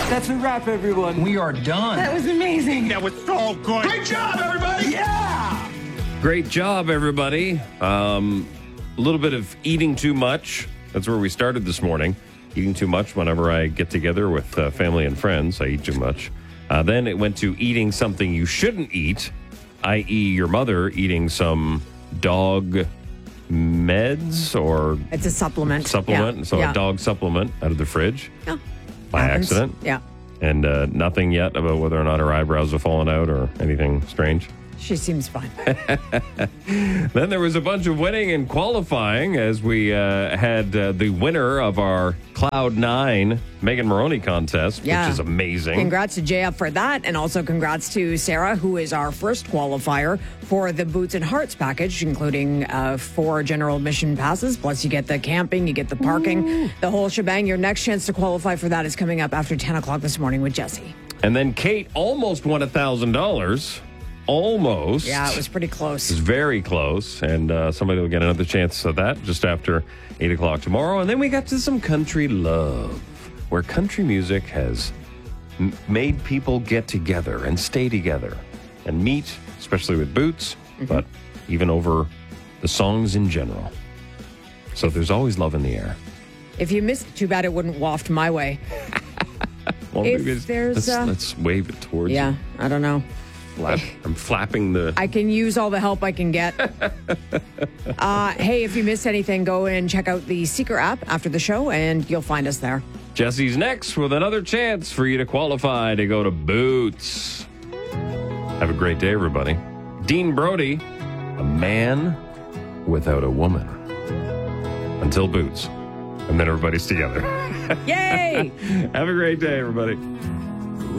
That's a wrap, everyone. We are done. That was amazing. That was so good. Great job, everybody. Yeah! Great job, everybody. A little bit of eating too much. That's where we started this morning. Eating too much whenever I get together with family and friends. I eat too much. Then it went to eating something you shouldn't eat, i.e. your mother eating some dog meds or... It's a supplement. Supplement. Yeah. A dog supplement out of the fridge. Yeah. By Happens. accident. Yeah. And nothing yet about whether or not her eyebrows have fallen out or anything strange. She seems fine. Then there was a bunch of winning and qualifying as we had the winner of our Cloud9 Megan Maroney contest, which is amazing. Congrats to JF for that. And also congrats to Sarah, who is our first qualifier for the Boots and Hearts package, including 4 general admission passes. Plus you get the camping, you get the parking, the whole shebang. Your next chance to qualify for that is coming up after 10 o'clock this morning with Jesse. And then Kate almost won $1,000. Almost. Yeah, it was pretty close. It was very close. And somebody will get another chance at that just after 8 o'clock tomorrow. And then we got to some country love, where country music has made people get together and stay together and meet, especially with Boots, but even over the songs in general. So there's always love in the air. If you missed it, too bad it wouldn't waft my way. Well, If there's let's wave it towards you. Yeah, I don't know. I'm flapping the... I can use all the help I can get. Hey, if you missed anything, go and check out the Seeker app after the show, and you'll find us there. Jesse's next with another chance for you to qualify to go to Boots. Have a great day, everybody. Dean Brody, a man without a woman. Until Boots. And then everybody's together. Yay! Have a great day, everybody.